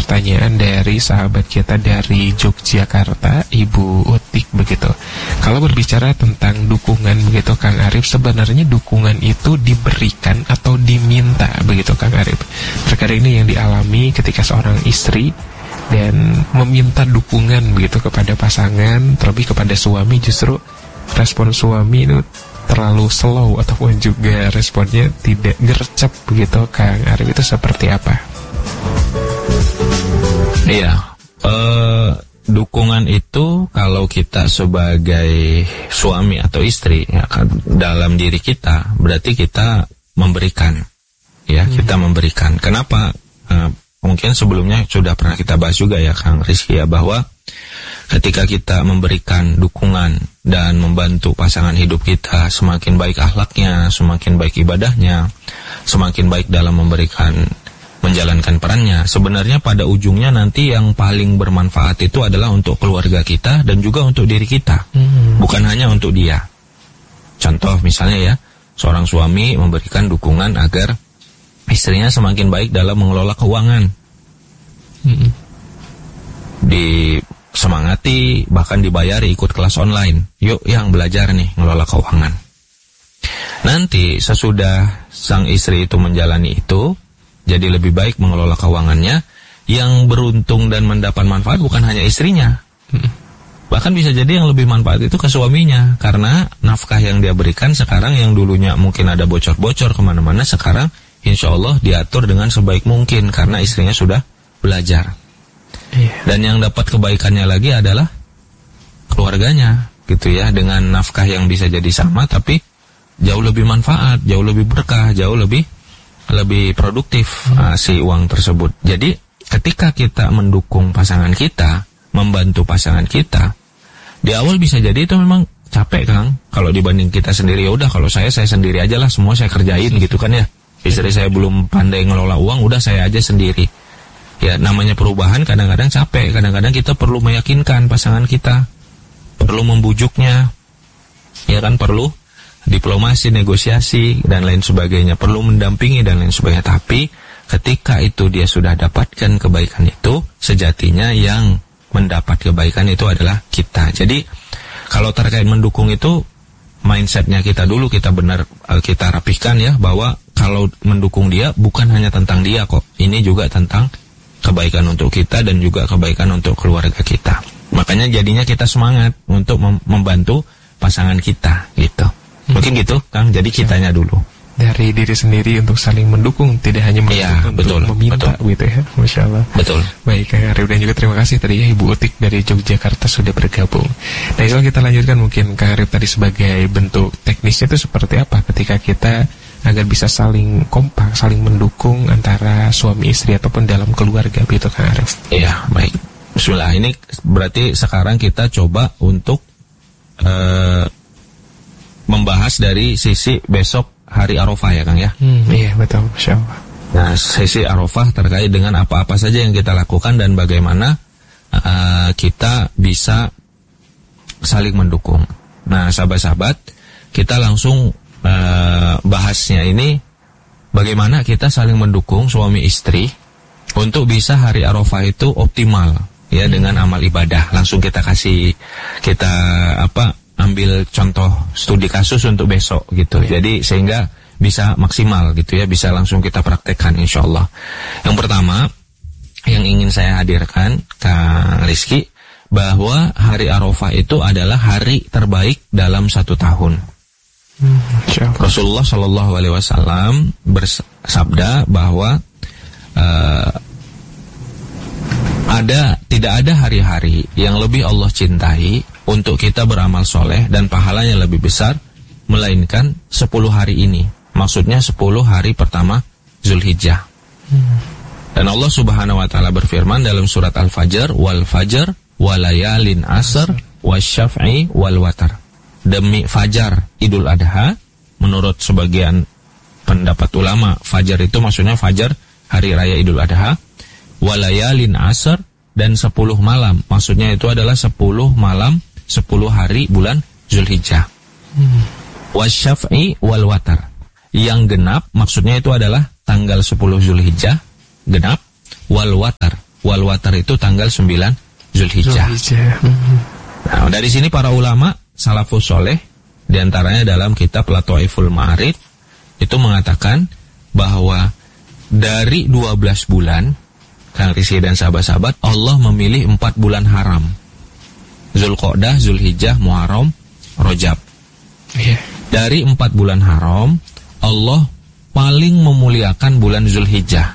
pertanyaan dari sahabat kita dari Yogyakarta, Ibu Utik begitu. Kalau berbicara tentang dukungan begitu Kang Arif, sebenarnya dukungan itu diberikan atau diminta begitu Kang Arif? Terkadang ini yang dialami ketika seorang istri dan meminta dukungan begitu kepada pasangan, terlebih kepada suami, justru respon suami itu terlalu slow ataupun juga responnya tidak gercep begitu Kang Arif, itu seperti apa? Iya, dukungan itu kalau kita sebagai suami atau istri ya, dalam diri kita berarti kita memberikan, ya kita memberikan. Kenapa? Mungkin sebelumnya sudah pernah kita bahas juga ya Kang Rizky ya, bahwa ketika kita memberikan dukungan dan membantu pasangan hidup kita, semakin baik akhlaknya, semakin baik ibadahnya, semakin baik dalam menjalankan perannya. Sebenarnya pada ujungnya nanti yang paling bermanfaat itu adalah untuk keluarga kita dan juga untuk diri kita, bukan hanya untuk dia. Contoh misalnya ya, seorang suami memberikan dukungan agar istrinya semakin baik dalam mengelola keuangan, disemangati, bahkan dibayari ikut kelas online. Yuk yang belajar nih ngelola keuangan. Nanti sesudah sang istri itu menjalani itu, jadi lebih baik mengelola keuangannya, yang beruntung dan mendapat manfaat bukan hanya istrinya, bahkan bisa jadi yang lebih manfaat itu ke suaminya, karena nafkah yang dia berikan sekarang yang dulunya mungkin ada bocor-bocor kemana-mana, sekarang insya Allah diatur dengan sebaik mungkin karena istrinya sudah belajar. Dan yang dapat kebaikannya lagi adalah keluarganya gitu ya, dengan nafkah yang bisa jadi sama tapi jauh lebih manfaat, jauh lebih berkah, jauh lebih produktif si uang tersebut. Jadi ketika kita mendukung pasangan kita, membantu pasangan kita, di awal bisa jadi itu memang capek Kang. Kalau dibanding kita sendiri, ya udah kalau saya sendiri aja lah, semua saya kerjain gitu kan ya. Istri saya belum pandai ngelola uang, udah saya aja sendiri. Ya namanya perubahan kadang-kadang capek, kadang-kadang kita perlu meyakinkan pasangan kita, perlu membujuknya, ya kan, perlu diplomasi, negosiasi dan lain sebagainya, perlu mendampingi dan lain sebagainya. Tapi ketika itu dia sudah dapatkan kebaikan itu, sejatinya yang mendapat kebaikan itu adalah kita. Jadi kalau terkait mendukung itu, mindsetnya kita dulu kita rapihkan ya, bahwa kalau mendukung dia bukan hanya tentang dia kok, ini juga tentang kebaikan untuk kita dan juga kebaikan untuk keluarga kita. Makanya jadinya kita semangat untuk membantu pasangan kita gitu. Mungkin gitu Kang, jadi kitanya dulu dari diri sendiri untuk saling mendukung, tidak hanya untuk meminta gitu ya. Masya Allah. Betul. Baik Kang Arif, dan juga terima kasih tadi ya Ibu Utik dari Yogyakarta sudah bergabung. Nah insya Allah kita lanjutkan, mungkin Kang Arif tadi sebagai bentuk teknisnya itu seperti apa ketika kita agar bisa saling kompak, saling mendukung antara suami istri ataupun dalam keluarga begitu Kang Arif. Iya, baik. Bismillah, ini berarti sekarang kita coba untuk membahas dari sisi besok hari Arafah ya Kang ya. Iya betul, Masya Allah. Nah sisi Arafah terkait dengan apa-apa saja yang kita lakukan dan bagaimana kita bisa saling mendukung. Nah sahabat-sahabat, kita langsung bahasnya ini bagaimana kita saling mendukung suami istri untuk bisa hari Arafah itu optimal ya dengan amal ibadah. Langsung kita ambil contoh studi kasus untuk besok gitu. Jadi sehingga bisa maksimal gitu ya, bisa langsung kita praktekkan insyaallah. Yang pertama yang ingin saya hadirkan Kang Rizky, bahwa hari Arafah itu adalah hari terbaik dalam 1 tahun. Rasulullah Shallallahu Alaihi Wasallam bersabda bahwa tidak ada hari-hari yang lebih Allah cintai untuk kita beramal soleh dan pahalanya lebih besar melainkan 10 hari ini. Maksudnya 10 hari pertama Zulhijjah. Dan Allah Subhanahu Wa Taala berfirman dalam surat Al-Fajr, wal fajr walayalin asr wasyaf'i wal watar. Demi fajar Idul Adha, menurut sebagian pendapat ulama, fajar itu maksudnya fajar hari raya Idul Adha, walayalin asr, dan 10 malam, maksudnya itu adalah 10 malam 10 hari bulan Zulhijjah. Wasyaf'i wal watar, yang genap maksudnya itu adalah tanggal 10 Zulhijjah genap, wal watar, wal watar itu tanggal 9 Zulhijjah. Nah, dari sini para ulama salafus soleh, diantaranya dalam kitab Lataiful Ma'arif, itu mengatakan bahwa dari 12 bulan, Kang Rizky dan sahabat-sahabat, Allah memilih 4 bulan haram. Zulqa'dah, Zulhijjah, Muharram, Rajab. Dari 4 bulan haram, Allah paling memuliakan bulan Zulhijjah.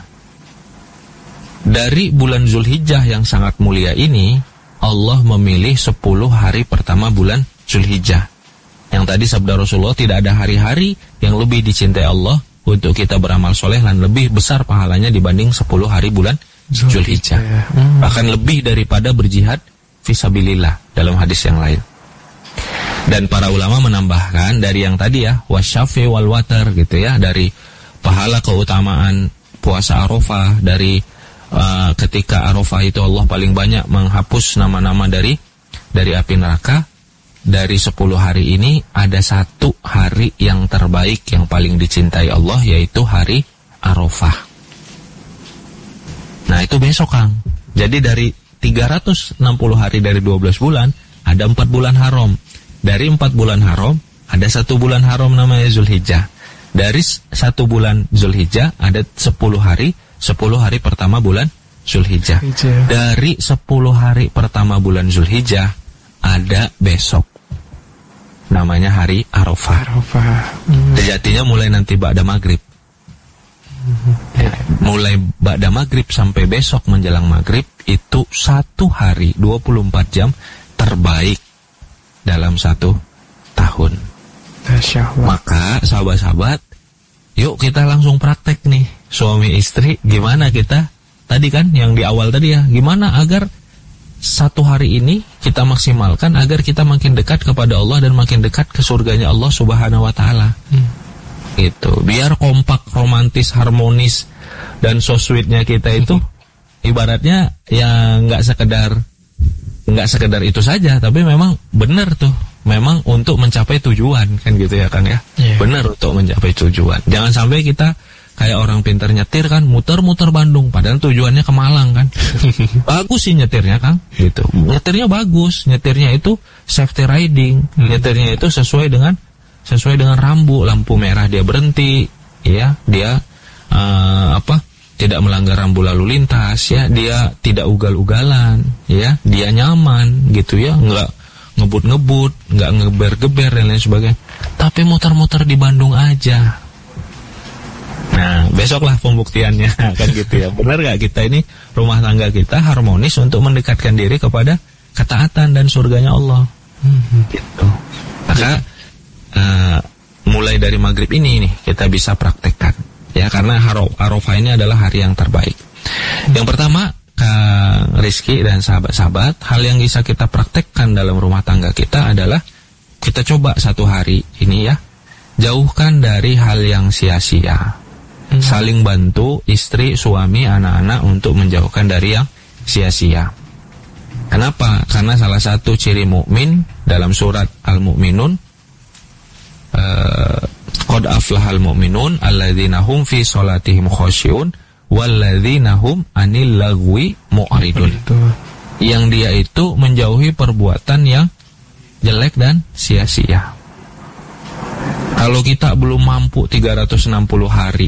Dari bulan Zulhijjah yang sangat mulia ini, Allah memilih 10 hari pertama bulan Zulhijjah. Yang tadi sabda Rasulullah, tidak ada hari-hari yang lebih dicintai Allah untuk kita beramal soleh dan lebih besar pahalanya dibanding 10 hari bulan Zulhijjah. Bahkan lebih daripada berjihad fisabilillah dalam hadis yang lain. Dan para ulama menambahkan dari yang tadi ya, wasyafi wal watar gitu ya, dari pahala keutamaan puasa Arafah, dari ketika Arafah itu Allah paling banyak menghapus nama-nama dari api neraka. Dari 10 hari ini ada 1 hari yang terbaik yang paling dicintai Allah, yaitu hari Arafah. Nah itu besok, Kang. Jadi dari 360 hari dari 12 bulan, ada 4 bulan haram. Dari 4 bulan haram, ada 1 bulan haram namanya Zulhijjah. Dari 1 bulan Zulhijjah, ada 10 hari pertama bulan Zulhijjah. Dari 10 hari pertama bulan Zulhijjah, ada besok. Namanya hari Arafah. Sejatinya mulai nanti ba'da maghrib. Mulai ba'da maghrib sampai besok menjelang maghrib, itu 1 hari 24 jam terbaik dalam 1 tahun. Masya Allah. Maka sahabat-sahabat, yuk kita langsung praktek nih, suami istri, gimana kita tadi kan yang di awal tadi ya, gimana agar 1 hari ini kita maksimalkan agar kita makin dekat kepada Allah dan makin dekat ke surganya Allah Subhanahu wa taala. Gitu. Biar kompak, romantis, harmonis dan so sweetnya kita itu ibaratnya ya nggak sekedar itu saja, tapi memang benar tuh, memang untuk mencapai tujuan kan gitu ya Kang ya. Benar untuk mencapai tujuan. Jangan sampai kita kayak orang pintar nyetir kan, muter-muter Bandung padahal tujuannya ke Malang kan. Bagus sih nyetirnya Kang, gitu. Nyetirnya bagus, nyetirnya itu safety riding, nyetirnya itu sesuai dengan rambu, lampu merah dia berhenti, ya, dia tidak melanggar rambu lalu lintas, ya, dia tidak ugal-ugalan, ya, dia nyaman gitu ya, nggak ngebut-ngebut, nggak ngeber-geber dan lain sebagainya. Tapi muter-muter di Bandung aja. Nah, besoklah pembuktiannya kan gitu ya. Benar gak kita ini rumah tangga kita harmonis untuk mendekatkan diri kepada ketaatan dan surganya Allah. Gitu. Maka mulai dari maghrib ini nih kita bisa praktekkan ya, karena Arafah ini adalah hari yang terbaik. Yang pertama, Kang Rizky dan sahabat-sahabat, hal yang bisa kita praktekkan dalam rumah tangga kita adalah kita coba 1 hari ini ya, jauhkan dari hal yang sia-sia. Saling bantu istri, suami, anak-anak untuk menjauhkan dari yang sia-sia. Kenapa? Karena salah satu ciri mukmin dalam surat Al-Mu'minun, qad aflahal mu'minun alladzina hum fi sholatihim khashi'un walladzina hum anil lagwi mu'ridun. Yang dia itu menjauhi perbuatan yang jelek dan sia-sia. Kalau kita belum mampu 365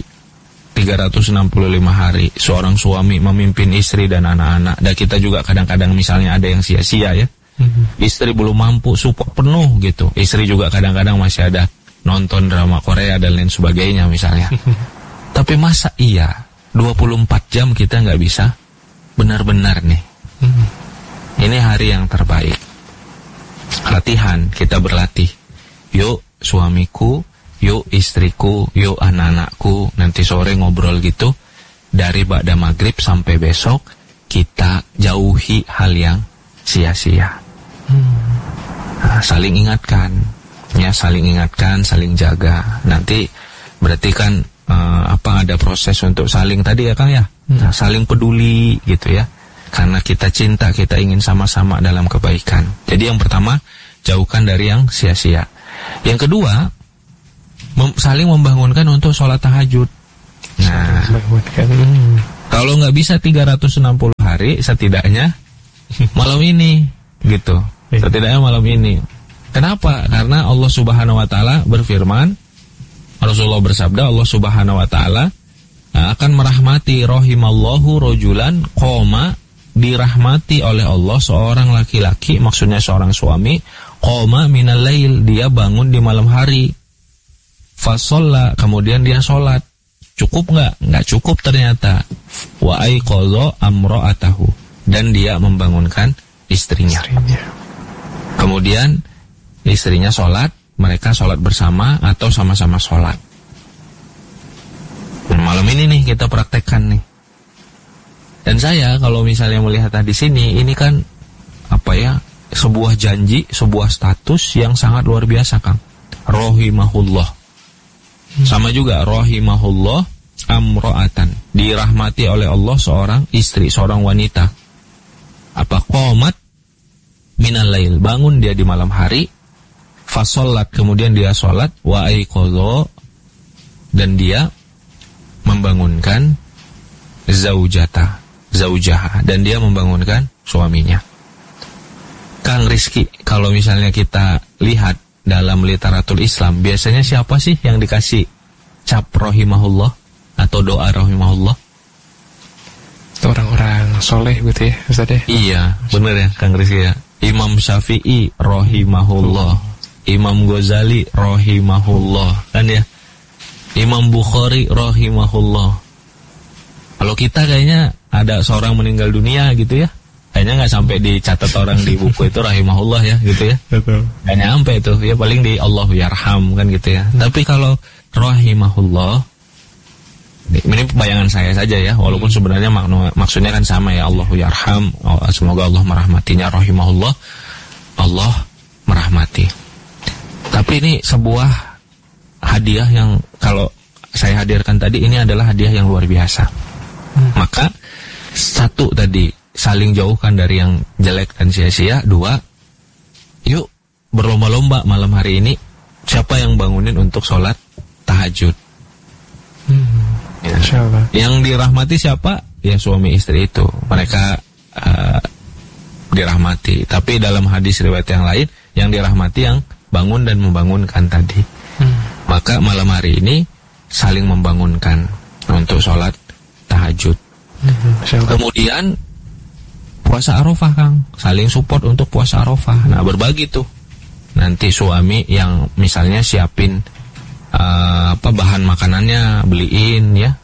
hari seorang suami memimpin istri dan anak-anak, dan kita juga kadang-kadang misalnya ada yang sia-sia ya, istri belum mampu support penuh gitu, istri juga kadang-kadang masih ada nonton drama Korea dan lain sebagainya misalnya. Tapi masa iya 24 jam kita nggak bisa benar-benar nih. Ini hari yang terbaik. Latihan, kita berlatih. Yuk suamiku, yuk istriku, yuk anak-anakku, nanti sore ngobrol gitu. Dari ba'da maghrib sampai besok, kita jauhi hal yang sia-sia. Nah, saling ingatkan, ya, saling ingatkan, saling jaga. Nanti berarti kan ada proses untuk saling tadi ya Kang ya, saling peduli gitu ya. Karena kita cinta, kita ingin sama-sama dalam kebaikan. Jadi yang pertama, jauhkan dari yang sia-sia. Yang kedua, saling membangunkan untuk sholat tahajud. Nah, kalau nggak bisa 360 hari, setidaknya malam ini, gitu. Setidaknya malam ini. Kenapa? Karena Allah Subhanahu wa taala berfirman, Rasulullah bersabda, Allah Subhanahu wa taala akan merahmati rahimallahu rajulan qoma, dirahmati oleh Allah seorang laki-laki, maksudnya seorang suami, qoma minal lail, dia bangun di malam hari. Fasalla, kemudian dia sholat. Cukup nggak? Nggak cukup ternyata. Wa aiqadha amra'atahu, dan dia membangunkan istrinya. Kemudian istrinya sholat, mereka sholat bersama atau sama-sama sholat. Malam ini nih kita praktekkan nih. Dan saya kalau misalnya melihat di sini, ini kan sebuah janji, sebuah status yang sangat luar biasa, Kang. Rahimahullah. Sama juga rahimahullah amra'atan, dirahmati oleh Allah seorang istri, seorang wanita. Qamat minal lail, bangun dia di malam hari, fasollat, kemudian dia sholat, wa aiqadha, dan dia membangunkan zaujaha, dan dia membangunkan suaminya. Kang Rizky, kalau misalnya kita lihat dalam literatur Islam, biasanya siapa sih yang dikasih cap rahimahullah atau doa rahimahullah? Orang-orang soleh gitu ya, Ustaz ya? Iya, benar ya Kang Rizky ya. Imam Syafi'i rahimahullah, Imam Ghazali rahimahullah, kan ya? Imam Bukhari rahimahullah. Kalau kita kayaknya ada seorang meninggal dunia gitu ya, kayaknya nggak sampai dicatat orang di buku itu rahimahullah ya, gitu ya. Betul. Nggak nyampe itu, ya paling di Allahu yarham kan gitu ya. Tapi kalau rahimahullah, ini bayangan saya saja ya, walaupun sebenarnya maksudnya kan sama ya, Allahu yarham, semoga Allah merahmatinya, rahimahullah, Allah merahmati. Tapi ini sebuah hadiah yang kalau saya hadirkan tadi, ini adalah hadiah yang luar biasa. Maka satu tadi, saling jauhkan dari yang jelek dan sia-sia. Dua, yuk berlomba-lomba malam hari ini, siapa yang bangunin untuk sholat tahajud. Ya. Yang dirahmati siapa? Ya suami istri itu, mereka dirahmati. Tapi dalam hadis riwayat yang lain, yang dirahmati yang bangun dan membangunkan tadi. Maka malam hari ini saling membangunkan untuk sholat tahajud. Kemudian puasa Arafah, Kang, saling support untuk puasa Arafah. Nah, berbagi tuh. Nanti suami yang misalnya siapin bahan makanannya, beliin ya.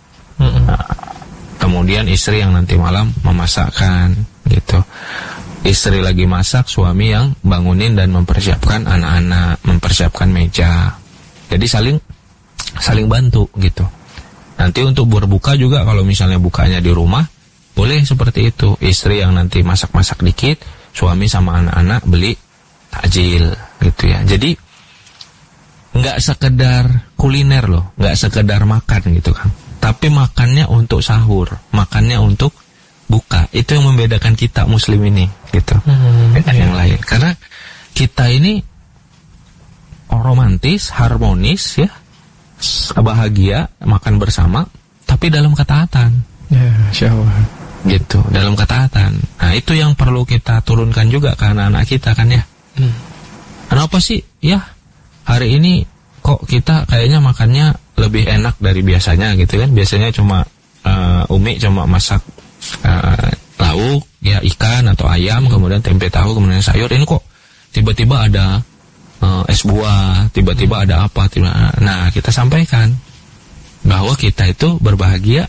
Kemudian istri yang nanti malam memasakkan gitu. Istri lagi masak, suami yang bangunin dan mempersiapkan anak-anak, mempersiapkan meja. Jadi saling bantu gitu. Nanti untuk berbuka juga, kalau misalnya bukanya di rumah, boleh seperti itu. Istri yang nanti masak-masak dikit, suami sama anak-anak beli takjil gitu ya. Jadi nggak sekedar kuliner loh, nggak sekedar makan gitu kan. Tapi makannya untuk sahur, makannya untuk buka. Itu yang membedakan kita muslim ini gitu. Dengan yang lain. Karena kita ini romantis, harmonis ya, bahagia, makan bersama, tapi dalam ketaatan. Ya, insyaallah. Gitu, dalam ketaatan. Nah, itu yang perlu kita turunkan juga ke anak-anak kita kan ya. Kenapa sih ya hari ini kok kita kayaknya makannya lebih enak dari biasanya gitu kan? Biasanya cuma Umi cuma masak lauk ya, ikan atau ayam, kemudian tempe tahu, kemudian sayur. Ini kok tiba-tiba ada es buah, tiba-tiba ada apa? Nah, kita sampaikan bahwa kita itu berbahagia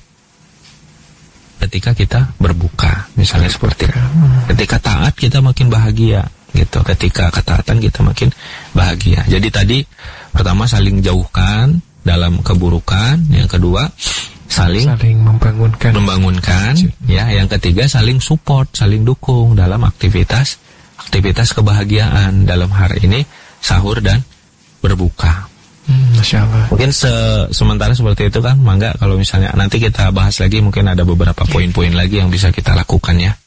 ketika kita berbuka, misalnya seperti itu. Ketika taat kita makin bahagia, gitu. Ketika ketaatan kita makin bahagia. Jadi tadi pertama saling jauhkan dalam keburukan, yang kedua saling membangunkan, ya. Yang ketiga saling support, saling dukung dalam aktivitas kebahagiaan dalam hari ini, sahur dan berbuka. Masya Allah. Mungkin sementara seperti itu kan, Mangga, kalau misalnya nanti kita bahas lagi, mungkin ada beberapa poin-poin lagi yang bisa kita lakukan ya.